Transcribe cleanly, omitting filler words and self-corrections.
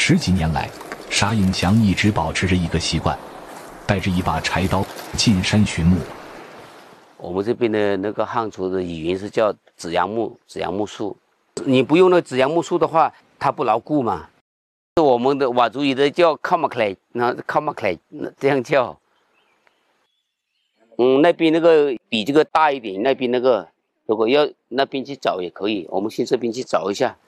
10几年来，沙应强一直保持着一个习惯，带着一把柴刀进山寻木。 我们这边的那个汉族的语言是叫紫杨木树。你不用那紫杨木树的话，它不牢固嘛。我们的佤族语的叫靠马克莱，那靠马克莱这样叫。那边那个比这个大一点，那边那个如果要那边去找也可以，我们先这边去找一下。